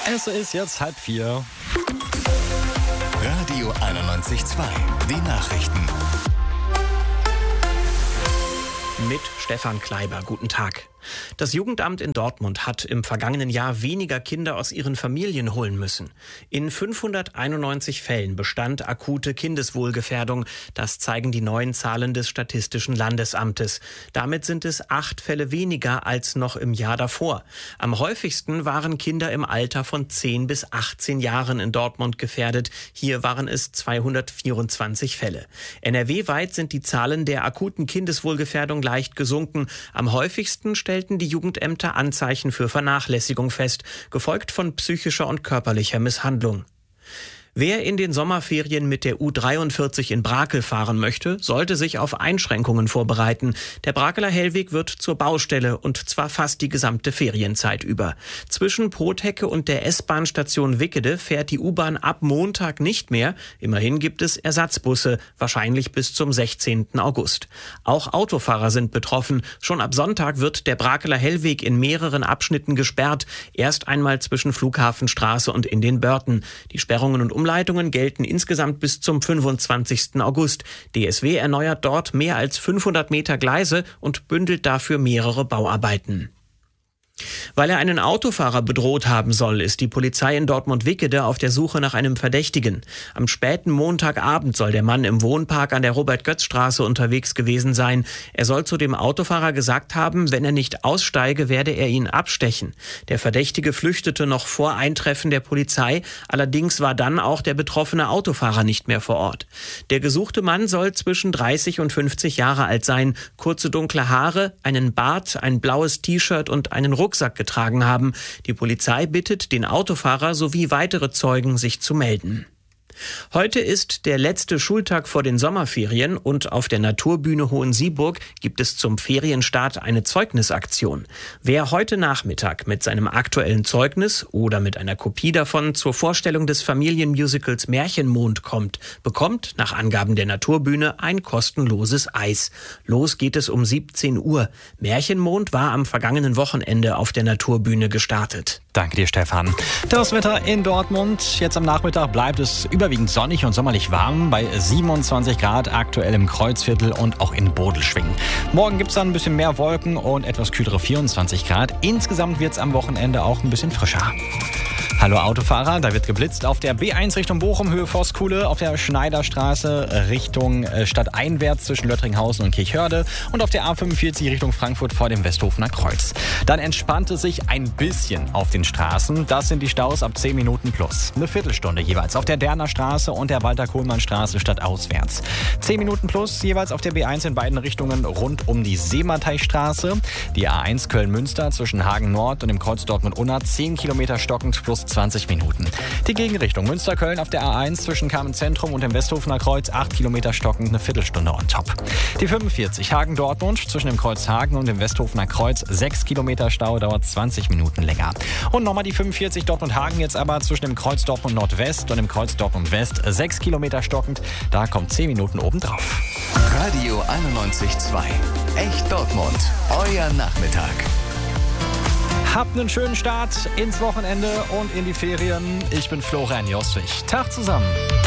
Es ist jetzt 3:30. Radio 91.2, die Nachrichten. Mit Stefan Kleiber. Guten Tag. Das Jugendamt in Dortmund hat im vergangenen Jahr weniger Kinder aus ihren Familien holen müssen. In 591 Fällen bestand akute Kindeswohlgefährdung. Das zeigen die neuen Zahlen des Statistischen Landesamtes. Damit sind es 8 Fälle weniger als noch im Jahr davor. Am häufigsten waren Kinder im Alter von 10 bis 18 Jahren in Dortmund gefährdet. Hier waren es 224 Fälle. NRW-weit sind die Zahlen der akuten Kindeswohlgefährdung leicht gesunken. Am häufigsten stellten die Jugendämter Anzeichen für Vernachlässigung fest, gefolgt von psychischer und körperlicher Misshandlung. Wer in den Sommerferien mit der U43 in Brakel fahren möchte, sollte sich auf Einschränkungen vorbereiten. Der Brakeler Hellweg wird zur Baustelle und zwar fast die gesamte Ferienzeit über. Zwischen Pothecke und der S-Bahn-Station Wickede fährt die U-Bahn ab Montag nicht mehr. Immerhin gibt es Ersatzbusse, wahrscheinlich bis zum 16. August. Auch Autofahrer sind betroffen. Schon ab Sonntag wird der Brakeler Hellweg in mehreren Abschnitten gesperrt. Erst einmal zwischen Flughafenstraße und in den Börten. Die Sperrungen und Umleitungen gelten insgesamt bis zum 25. August. DSW erneuert dort mehr als 500 Meter Gleise und bündelt dafür mehrere Bauarbeiten. Weil er einen Autofahrer bedroht haben soll, ist die Polizei in Dortmund-Wickede auf der Suche nach einem Verdächtigen. Am späten Montagabend soll der Mann im Wohnpark an der Robert-Götz-Straße unterwegs gewesen sein. Er soll zu dem Autofahrer gesagt haben, wenn er nicht aussteige, werde er ihn abstechen. Der Verdächtige flüchtete noch vor Eintreffen der Polizei. Allerdings war dann auch der betroffene Autofahrer nicht mehr vor Ort. Der gesuchte Mann soll zwischen 30 und 50 Jahre alt sein, kurze dunkle Haare, einen Bart, ein blaues T-Shirt und einen Rucksack getragen haben. Die Polizei bittet den Autofahrer sowie weitere Zeugen, sich zu melden. Heute ist der letzte Schultag vor den Sommerferien und auf der Naturbühne Hohensieburg gibt es zum Ferienstart eine Zeugnisaktion. Wer heute Nachmittag mit seinem aktuellen Zeugnis oder mit einer Kopie davon zur Vorstellung des Familienmusicals Märchenmond kommt, bekommt nach Angaben der Naturbühne ein kostenloses Eis. Los geht es um 17 Uhr. Märchenmond war am vergangenen Wochenende auf der Naturbühne gestartet. Danke dir, Stefan. Das Wetter in Dortmund. Jetzt am Nachmittag bleibt es überwiegend sonnig und sommerlich warm bei 27 Grad aktuell im Kreuzviertel und auch in Bodelschwingen. Morgen gibt es dann ein bisschen mehr Wolken und etwas kühlere 24 Grad. Insgesamt wird es am Wochenende auch ein bisschen frischer. Hallo Autofahrer, da wird geblitzt auf der B1 Richtung Bochum, Höhe Voskuhle, auf der Schneiderstraße Richtung Stadteinwärts zwischen Löttringhausen und Kirchhörde und auf der A45 Richtung Frankfurt vor dem Westhofener Kreuz. Dann entspannt es sich ein bisschen auf den Straßen. Das sind die Staus ab 10 Minuten plus. Eine Viertelstunde jeweils auf der Derner Straße und der Walter-Kohlmann-Straße stadtauswärts. 10 Minuten plus jeweils auf der B1 in beiden Richtungen rund um die Seemateichstraße. Die A1 Köln-Münster zwischen Hagen Nord und dem Kreuz Dortmund-Unna 10 Kilometer stockend plus 20 Minuten. Die Gegenrichtung Münster-Köln auf der A1 zwischen Kamenz-Zentrum und dem Westhofener Kreuz 8 Kilometer stockend, eine Viertelstunde on top. Die 45 Hagen-Dortmund zwischen dem Kreuz Hagen und dem Westhofener Kreuz 6 Kilometer Stau, dauert 20 Minuten länger. Und nochmal die 45 Dortmund-Hagen jetzt aber zwischen dem Kreuz Dortmund-Nordwest und dem Kreuz Dortmund-West 6 Kilometer stockend, da kommt 10 Minuten obendrauf. Radio 91.2, echt Dortmund, euer Nachmittag. Habt einen schönen Start ins Wochenende und in die Ferien. Ich bin Florian Joswig. Tag zusammen.